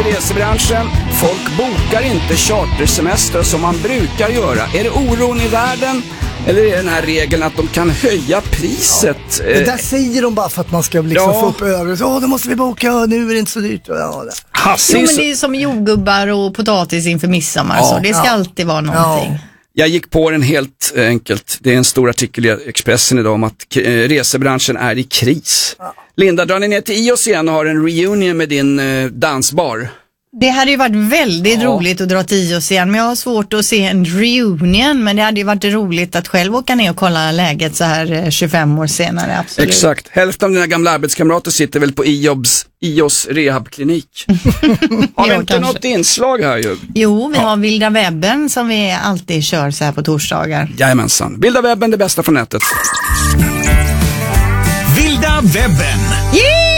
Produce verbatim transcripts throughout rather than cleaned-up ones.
i resebranschen. Folk bokar inte chartersemester som man brukar göra. Är det oron i världen? Eller är det den här regeln att de kan höja priset? Ja, det där säger de bara för att man ska liksom ja. få upp över. Åh, då måste vi boka, nu är det inte så dyrt. Ja, det. Jo, men det är som jordgubbar och potatis inför midsommar. Ja. Så det ska Ja. alltid vara någonting. Ja. Jag gick på den helt enkelt. Det är en stor artikel i Expressen idag om att eh, resebranschen är i kris. Ja. Linda, drar ni ner till I O S igen och har en reunion med din eh, dansbar? Det hade ju varit väldigt ja. roligt att dra till I O S igen, men jag har svårt att se en reunion, men det hade ju varit roligt att själv åka ner och kolla läget så här tjugofem år senare, absolut. Exakt, hälften av dina gamla arbetskamrater sitter väl på I O S, I O S rehabklinik. Har vi ja, inte kanske. något inslag här ju? Jo, vi ja. har Vilda webben som vi alltid kör så här på torsdagar. Jajamensan, Vilda webben, det bästa från nätet. Vilda webben! Yeah!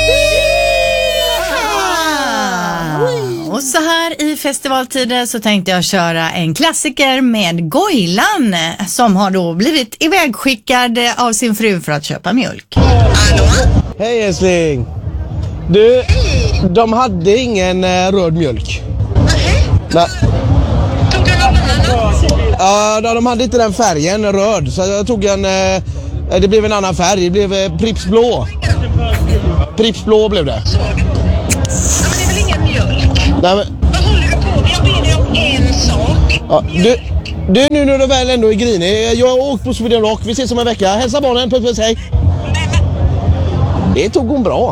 Och så här i festivaltider så tänkte jag köra en klassiker med Goilan som har då blivit ivägskickad av sin fru för att köpa mjölk. Hej älskling! Du, de hade ingen eh, röd mjölk. Nej. Tog du någon annan? Ja, de hade inte den färgen röd, så jag tog en, eh, det blev en annan färg, det blev eh, Pripps blå. Pripps blå blev det. Ja, men det är väl ingen mjölk? Nej, men, Vad håller du på med? Jag ber dig om en sak. ja, du, du, nu när du väl ändå är grinig, jag har åkt på Sweden Rock, vi ses om en vecka. Hälsa barnen, puss puss, hej. Det tog hon bra.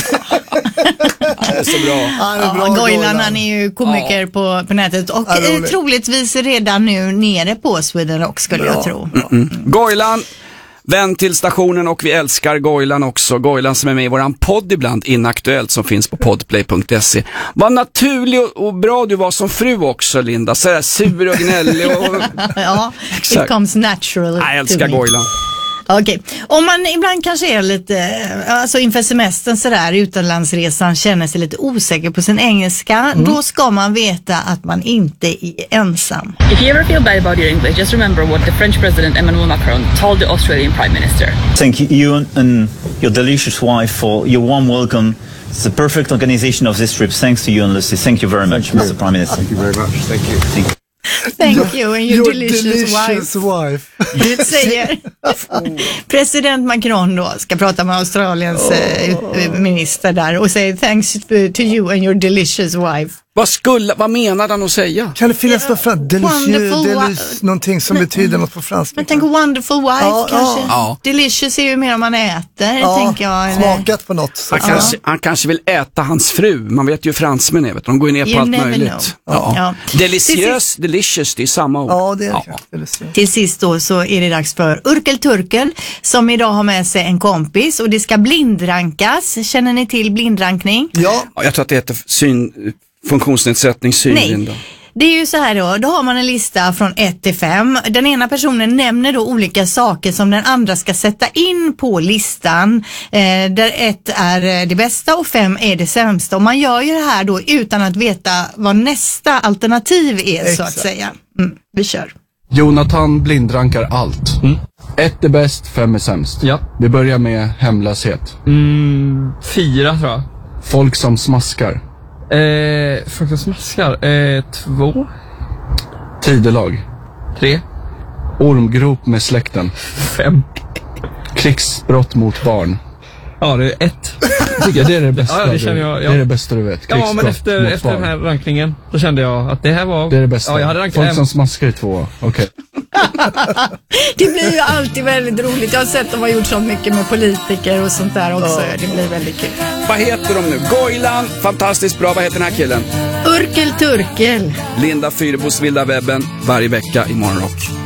Det är så bra. Ja, det är bra, Ja, Goilan, Goilan. han är ju komiker ja. på, på nätet och Ja, eh, troligtvis redan nu nere på Sweden Rock skulle Bra. jag tro. Mm. Goilan, vän till stationen, och vi älskar Goilan också. Goilan som är med i våran podd ibland, Inaktuellt, som finns på podplay punkt se. Vad naturlig och, och bra du var som fru också, Linda. Så där sur och gnällig och... Ja, Exakt. it comes naturally. Jag älskar Goilan. Okej, okay. Om man ibland kanske är lite, alltså inför semestern sådär, utomlandsresan, känner sig lite osäker på sin engelska, mm. då ska man veta att man inte är ensam. If you ever feel bad about your English, just remember what the French president Emmanuel Macron told the Australian prime minister. Thank you and your delicious wife for your warm welcome. It's the perfect organization of this trip. Thanks to you and Lucy. Thank you very much, Mister Prime Minister. Thank you very much. Thank you. Thank you. Thank you and your, Your delicious, delicious wife. wife. Det säger president Macron då, ska prata med Australiens oh. eh, minister där och säger thanks to you and your delicious wife. Vad skulle, vad menade han att säga? Kan det finnas något fransk? Delicious, delicious, någonting som men, betyder något på franska? Jag tänker wonderful wife ja, kanske. Ja. Delicious är ju mer om man äter, ja, tänker jag. Eller? Smakat på något. Så Han, ja. kanske, han kanske vill äta hans fru. Man vet ju fransmän är, vet. De går ju ner You på allt never möjligt. know. Ja. Ja. Delicious, delicious, det är samma ord. Ja, det är Ja. det. Delicious. Till sist då så är det dags för Urkel Turkel som idag har med sig en kompis och det ska blindrankas. Känner ni till blindrankning? Ja. Ja, jag tror att det heter syn, funktionsnedsättning, syn, Nej. Linda. Det är ju så här då, då har man en lista från ett till fem. Den ena personen nämner då olika saker som den andra ska sätta in på listan. Eh, där ett är det bästa och fem är det sämsta. Och man gör ju det här då utan att veta vad nästa alternativ är. Exakt. Så att säga. Mm, vi kör. Jonathan blindrankar allt. Mm. Ett är bäst, fem är sämst. Ja. Vi börjar med hemlöshet. Mm, fyra tror jag. Folk som smaskar. Eh, folk som smaskar. Eh, två. Tidelag. Tre. Ormgrop med släkten. Fem. Krigsbrott mot barn. Ja, det är ett. Tycker jag, det är det bästa. Ja, det känner jag, ja. Det är det bästa du vet. Ja, men efter, efter den här rankningen så kände jag att det här var... Det är det bästa. Ja, jag hade rankat folk hem. som smaskar i två. Okej. Okay. Det blir ju alltid väldigt roligt. Jag har sett att de har gjort så mycket med politiker och sånt där också. Ja. Det blir väldigt kul. Vad heter de nu? Goilan, fantastiskt bra. Vad heter den här killen? Urkel Turkel. Linda Fyrebos Vilda webben varje vecka i Morgonrock.